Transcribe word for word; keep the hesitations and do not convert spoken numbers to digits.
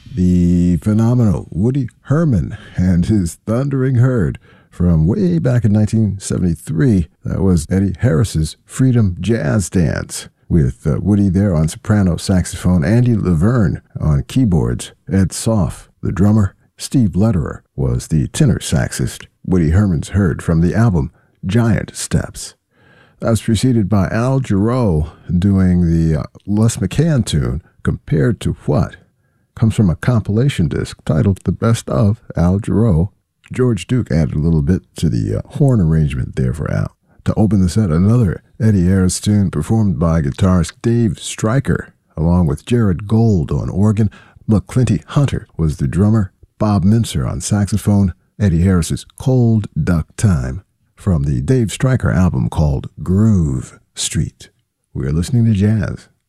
the phenomenal Woody Herman and his Thundering Herd from way back in nineteen seventy-three. That was Eddie Harris's Freedom Jazz Dance, with uh, Woody there on soprano saxophone, Andy Laverne on keyboards, Ed Soff, the drummer, Steve Lederer was the tenor saxist. Woody Herman's Herd from the album Giant Steps. That was preceded by Al Jarreau doing the uh, Les McCann tune, Compared to What? Comes from a compilation disc titled The Best of Al Jarreau. George Duke added a little bit to the uh, horn arrangement there for Al. To open the set, another Eddie Harris tune performed by guitarist Dave Stryker, along with Jared Gold on organ. McClinty Hunter was the drummer, Bob Mincer on saxophone, Eddie Harris's Cold Duck Time from the Dave Stryker album called Groove Street. We're listening to jazz.